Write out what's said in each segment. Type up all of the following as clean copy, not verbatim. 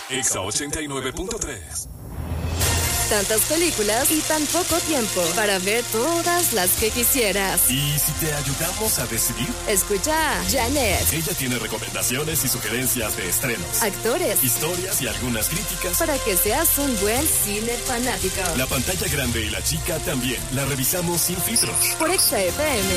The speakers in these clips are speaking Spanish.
Exa 89.3. Tantas películas y tan poco tiempo para ver todas las que quisieras. ¿Y si te ayudamos a decidir? Escucha a Janet. Ella tiene recomendaciones y sugerencias de estrenos, actores, historias y algunas críticas para que seas un buen cine fanático. La pantalla grande y la chica también la revisamos sin filtros. Por Exa FM.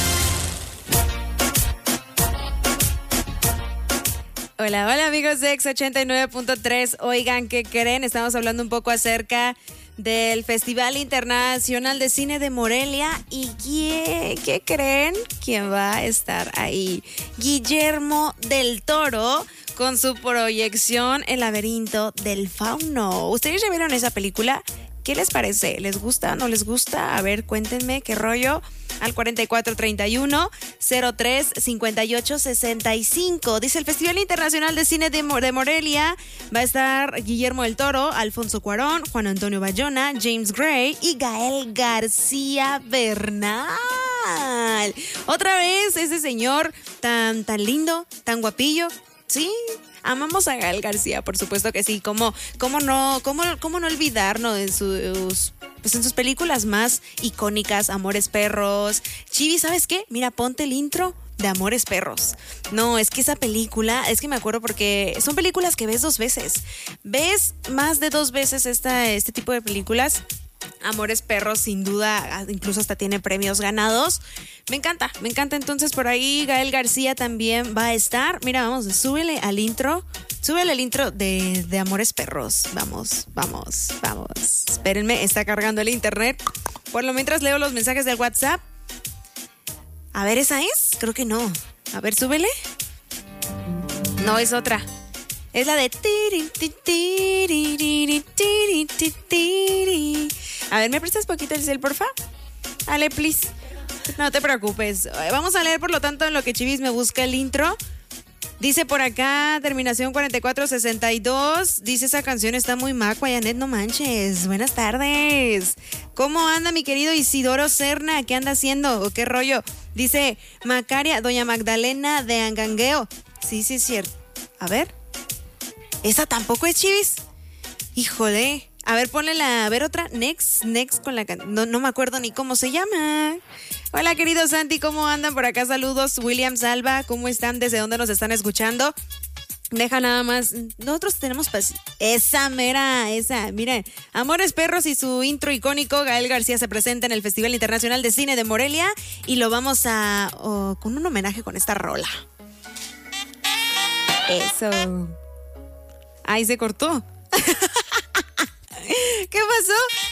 Hola, hola amigos de Exa 89.3. Oigan, ¿qué creen? Estamos hablando un poco acerca del Festival Internacional de Cine de Morelia. ¿Y qué creen? ¿Quién va a estar ahí? Guillermo del Toro con su proyección El laberinto del fauno. ¿Ustedes ya vieron esa película? ¿Qué les parece? ¿Les gusta? ¿No les gusta? A ver, cuéntenme qué rollo. Al 4431-03-5865. Dice el Festival Internacional de Cine de Morelia. Va a estar Guillermo del Toro, Alfonso Cuarón, Juan Antonio Bayona, James Gray y Gael García Bernal. Otra vez ese señor tan lindo, tan guapillo. Sí, amamos a Gael García, por supuesto que sí. ¿Cómo no olvidarnos en sus películas más icónicas? Amores Perros. Chivi, ¿sabes qué? Mira, ponte el intro de Amores Perros. No, es que esa película, es que me acuerdo porque son películas que ves 2 veces. Ves más de 2 veces este tipo de películas. Amores Perros, sin duda, incluso hasta tiene premios ganados. Me encanta. Entonces, por ahí Gael García también va a estar. Mira, vamos, súbele al intro de Amores Perros. Vamos. Espérenme, está cargando el internet. Por lo mientras leo los mensajes del WhatsApp. A ver, ¿esa es? Creo que no. A ver, súbele. No, es otra. Es la de... A ver, ¿me prestas poquito el cel, porfa? Ale, please. No te preocupes. Vamos a leer, por lo tanto, en lo que Chivis me busca el intro. Dice por acá, terminación 4462. Dice, esa canción está muy macua, Janet, no manches. Buenas tardes. ¿Cómo anda mi querido Isidoro Serna? ¿Qué anda haciendo? ¿O qué rollo? Dice, Macaria, doña Magdalena de Angangueo. Sí, es cierto. A ver. ¿Esa tampoco es, Chivis? Híjole. A ver, ponle a ver otra. Next con la canción. No me acuerdo ni cómo se llama. Hola, querido Santi, ¿cómo andan por acá? Saludos. William Salva, ¿cómo están? ¿Desde dónde nos están escuchando? Deja nada más. Nosotros tenemos esa mera. Miren, Amores Perros y su intro icónico. Gael García se presenta en el Festival Internacional de Cine de Morelia y lo vamos a... con un homenaje con esta rola. Eso. Ahí se cortó. ¿Qué pasó?